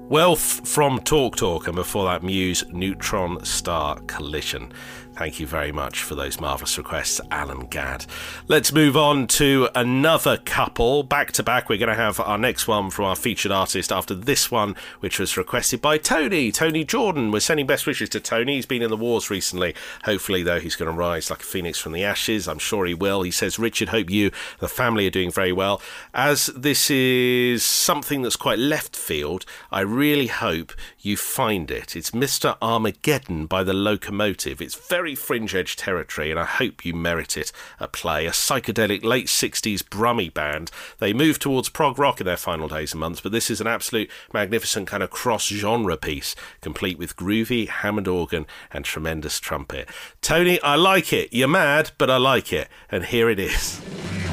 Wealth from Talk Talk, and before that, Muse Neutron Star Collision. Thank you very much for those marvellous requests, Alan Gadd. Let's move on to another couple. Back to back, we're going to have our next one from our featured artist after this one, which was requested by Tony Jordan. We're sending best wishes to Tony. He's been in the wars recently. Hopefully, though, he's going to rise like a phoenix from the ashes. I'm sure he will. He says, Richard, hope you, the family, are doing very well. As this is something that's quite left field, I really hope you find it. It's Mr. Armageddon by The Locomotive. It's very fringe edge territory, and I hope you merit it a play. A psychedelic late 60s Brummie band. They moved towards prog rock in their final days and months, but this is an absolute magnificent kind of cross-genre piece, complete with groovy Hammond organ and tremendous trumpet. Tony, I like it. You're mad, but I like it. And here it is.